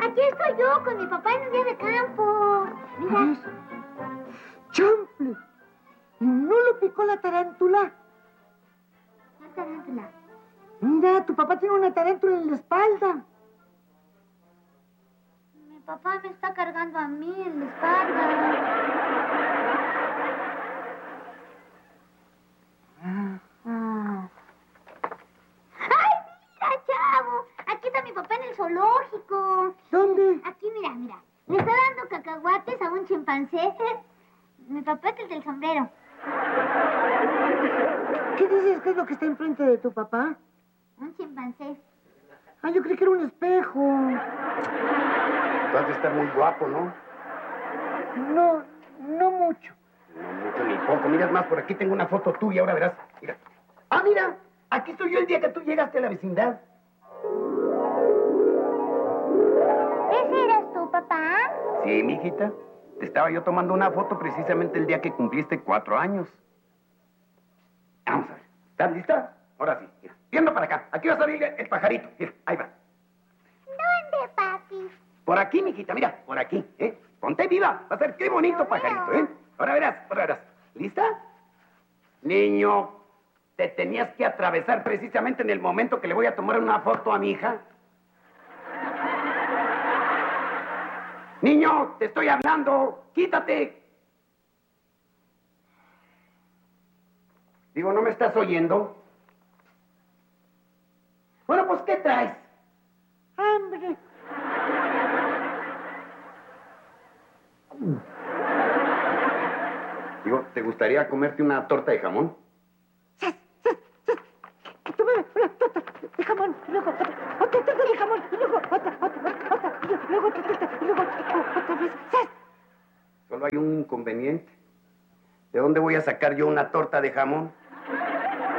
Aquí estoy yo con mi papá en un día de campo. Mira. ¡Chample! ¿No lo picó la tarántula? ¿Qué tarántula? Mira, tu papá tiene una tarántula en la espalda. Mi papá me está cargando a mí en la espalda. ¡Ay, mira, chavo! Aquí está mi papá en el zoológico. ¿Dónde? Aquí, mira. Le está dando cacahuates a un chimpancé. Mi papá es el del sombrero. ¿Qué dices que es lo que está enfrente de tu papá? Un chimpancé. Ah, yo creí que era un espejo. Tú has de estar muy guapo, ¿no? No mucho. No mucho ni poco. Mira, más, por aquí tengo una foto tuya, ahora verás. Mira. ¡Ah, mira! Aquí estoy yo el día que tú llegaste a la vecindad. ¿Ese eras tú, papá? Sí, mijita. Te estaba yo tomando una foto precisamente el día que cumpliste 4 años. Vamos a ver. ¿Estás lista? Ahora sí. Mira. Viendo para acá. Aquí va a salir el pajarito. Mira, ahí va. ¿Dónde, papi? Por aquí, mijita, mira, por aquí, ¿eh? Ponte viva. Va a ser qué bonito pajarito, ¿eh? Ahora verás. ¿Lista? Niño, te tenías que atravesar precisamente en el momento que le voy a tomar una foto a mi hija. Niño, te estoy hablando. Quítate. Digo, ¿no me estás oyendo? Bueno, pues, ¿qué traes? ¡Hambre! Digo, ¿te gustaría comerte una torta de jamón? Toma una torta de jamón, y luego otra torta de jamón, y luego otra, y luego otra torta, y luego otra vez. ¡Sas! Solo hay un inconveniente. ¿De dónde voy a sacar yo una torta de jamón?